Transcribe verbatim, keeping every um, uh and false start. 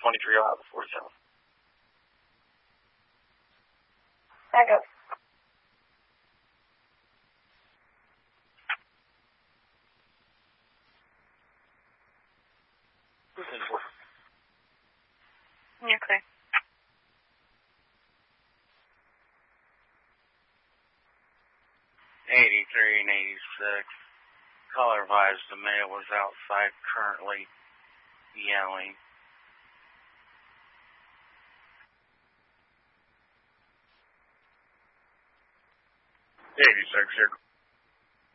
twenty-three Ohio before South. Back up. You're clear. eighty-three and eighty-six. Caller advised the male was outside currently yelling. eighty-six here.